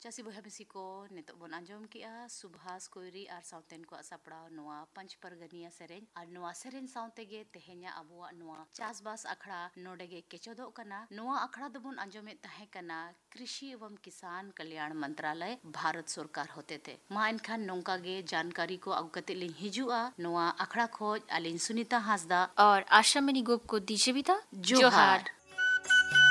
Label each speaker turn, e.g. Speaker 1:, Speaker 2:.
Speaker 1: चासी बोहा मिसी को नितो बन आंजम किया सुभाष कोइरी आर साउतेन को सापड़ाव नोआ पंच परगनिया सेरेन आर नोआ सेरेन साउते गे तेहेnya abuwa नोआ चासबास अखड़ा नोडे गे केचोदो कना नोआ अखड़ा दबन आंजमे तहे कना कृषि एवं किसान कल्याण मंत्रालय भारत सरकार होते थे मा इनखान नोंका गे जानकारी को अवगत लिन हिजुआ नोआ अखड़ा खोज अलिन सुनीता हासदा
Speaker 2: और आशा मनी गोप को दीजिए बिता
Speaker 1: जोहार।